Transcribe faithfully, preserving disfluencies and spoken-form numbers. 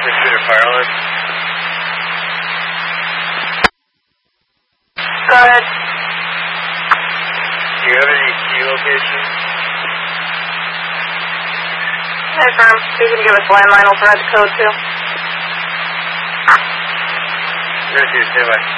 Shooter fire alarm. Go ahead. Do you have any key locations? Hey, firm. You can give us landline. We'll provide the code, too. Good, dude. Stay by.